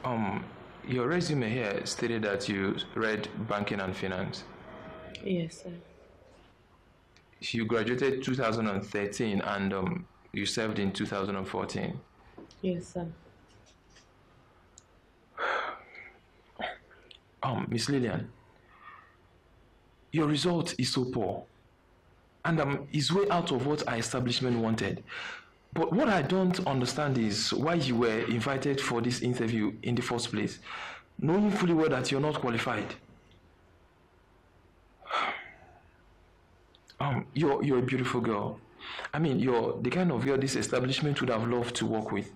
Your resume here stated that you read banking and finance. Yes, sir. You graduated 2013 and you served in 2014. Yes, sir. Miss Lillian, your result is so poor and is way out of what our establishment wanted. But what I don't understand is why you were invited for this interview in the first place, knowing fully well that you're not qualified. You're a beautiful girl. I mean, you're the kind of girl this establishment would have loved to work with.